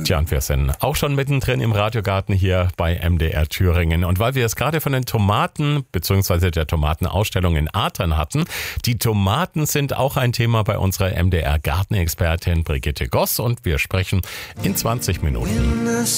Tja, und wir sind auch schon mittendrin im Radiogarten hier bei MDR Thüringen. Und weil wir es gerade von den Tomaten bzw. der Tomatenausstellung in Adern hatten, die Tomaten sind auch ein Thema bei unserer MDR Gartenexpertin Brigitte Goss und wir sprechen in 20 Minuten.